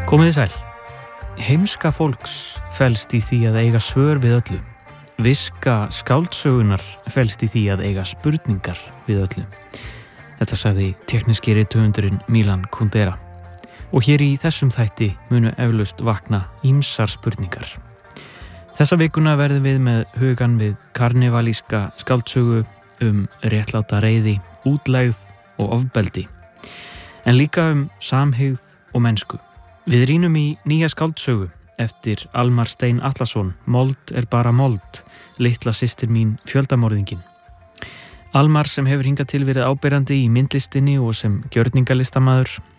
Komiði sæl. Heimska fólks felst í því að eiga svör við öllu. Viska skáldsögunar felst í því að eiga spurningar við öllu. Þetta sagði tekníski rithöfundurinn Milan Kundera. Og hér í þessum þætti munu eflaust vakna ýmsar spurningar. Þessa vikuna verðum við með hugan við karnevalíska skáldsögu réttláta reiði, útlegð og ofbeldi. En líka samhygð og mennsku. Við rýnum í nýja skáldsögu eftir Almar Stein Atlason, Mold er bara mold, litla systir mín fjöldamorðingin. Almar sem hefur hingað til verið áberandi í myndlistinni og sem gjörningalistamaður